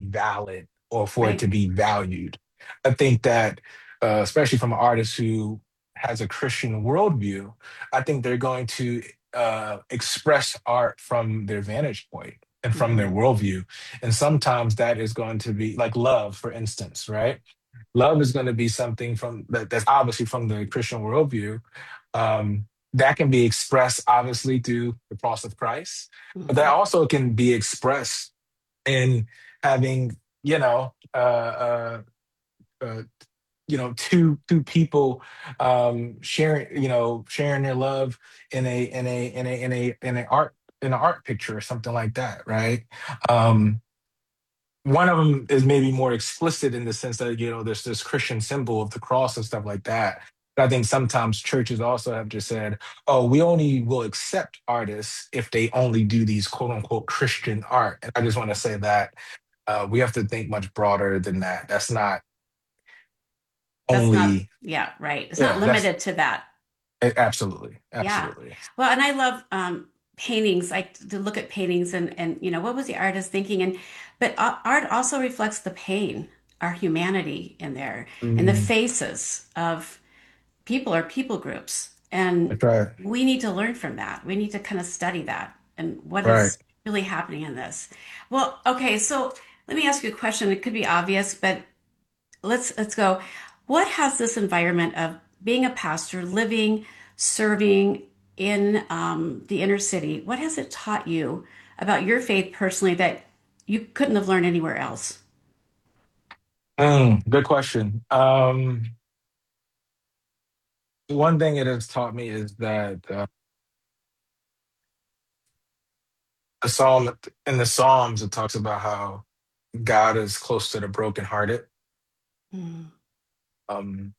valid or for it to Right. be valued. I think that, especially from an artist who has a Christian worldview, I think they're going to express art from their vantage point and from their Hmm. worldview. And sometimes that is going to be like love, for instance, right? Love is going to be something that's obviously from the Christian worldview. That can be expressed obviously through the cross of Christ, but that Hmm. also can be expressed in having, you know, uh, two people sharing their love in an art picture or something like that, right? Um, one of them is maybe more explicit in the sense that there's this Christian symbol of the cross and stuff like that. But I think sometimes churches also have just said, "Oh, we only will accept artists if they only do these quote unquote Christian art." And I just want to say that we have to think much broader than that. That's not That's not, only yeah, right. It's not yeah. That's limited to that. absolutely, Yeah. absolutely Well, and I love paintings. I to look at paintings and what was the artist thinking? And but art also reflects the pain, our humanity in there, and the mm, faces of people or people groups. And that's right, we need to learn from that. We need to kind of study that and what right. is really happening in this. Well, okay, so let me ask you a question. It could be obvious, but let's go. What has this environment of being a pastor, living, serving in the inner city, what has it taught you about your faith personally that you couldn't have learned anywhere else? Good question. One thing it has taught me is that the psalm in the Psalms it talks about how God is close to the brokenhearted. Mm, Um,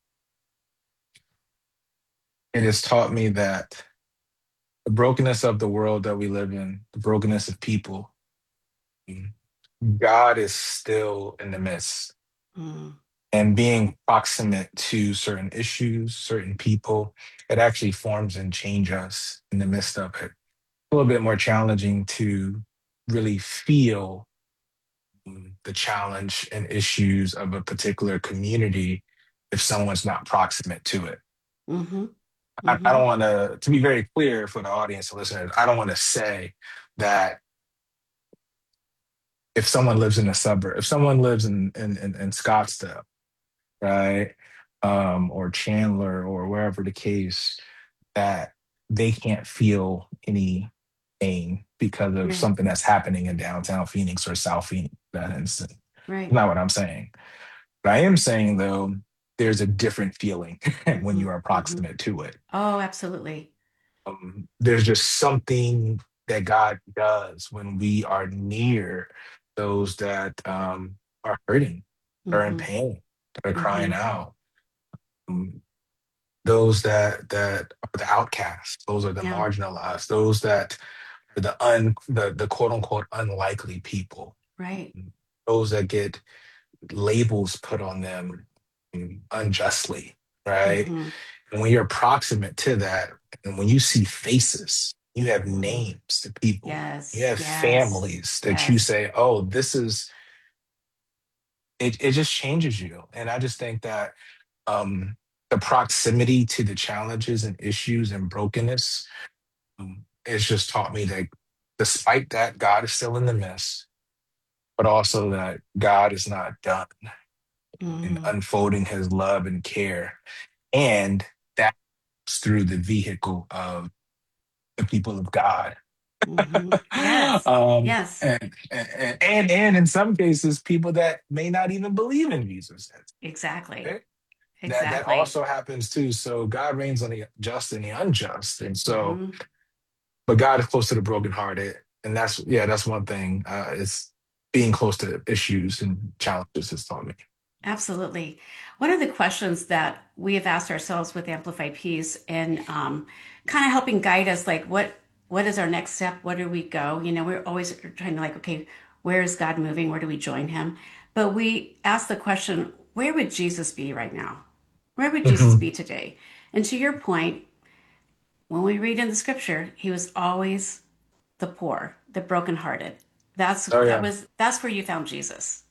it has taught me that the brokenness of the world that we live in, the brokenness of people, mm, God is still in the midst. mm, And being proximate to certain issues, certain people, it actually forms and change us in the midst of it. A little bit more challenging to really feel the challenge and issues of a particular community if someone's not proximate to it. mm-hmm, I mm-hmm, don't want to be very clear for the audience and listeners, I don't want to say that if someone lives in a suburb, if someone lives in Scottsdale, right, or Chandler or wherever the case, that they can't feel any pain because of right, something that's happening in downtown Phoenix or South Phoenix, that instant. right. Not what I'm saying. What I am saying, though, there's a different feeling when Mm-hmm, you are mm-hmm. proximate to it. Oh, absolutely. There's just something that God does when we are near those that are hurting, are in Mm-hmm, pain, that are crying mm-hmm. out. Um, those that are the outcasts, those are the Yeah, marginalized, those that are the quote unquote unlikely people, right. those that get labels put on them unjustly, right? Mm-hmm, And when you're proximate to that, and when you see faces, you have mm-hmm. names to people, you Yes, have yes, families that you yes. say, oh, this is it just changes you. And I just think that um the proximity to the challenges and issues and brokenness it's just taught me that despite that, God is still in the midst, but also that God is not done in Mm-hmm, unfolding his love and care. And that's through the vehicle of the people of God. mm-hmm. Yes, um, yes, and in some cases, people that may not even believe in Jesus. exactly, Okay? That exactly. also happens too. So God reigns on the just and the unjust. And so, Mm-hmm. but God is close to the brokenhearted. And that's one thing. It's being close to issues and challenges has taught me. Absolutely. One of the questions that we have asked ourselves with Amplify Peace and kind of helping guide us, like what is our next step? Where do we go? We're always trying to like, okay, where is God moving? Where do we join Him? But we ask the question, where would Jesus be right now? Where would Jesus Mhm. be today? And to your point, when we read in the Scripture, He was always the poor, the brokenhearted. That's Oh that yeah. was that's where you found Jesus.